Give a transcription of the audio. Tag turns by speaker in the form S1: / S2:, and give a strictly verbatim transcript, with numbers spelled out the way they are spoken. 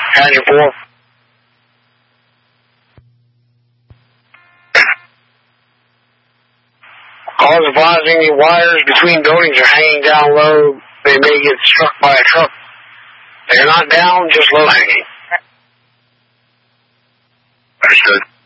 S1: Hazard four. Calls advising any wires between buildings are hanging down low. They may get struck by a truck. They're not down, just low hanging.
S2: Understood.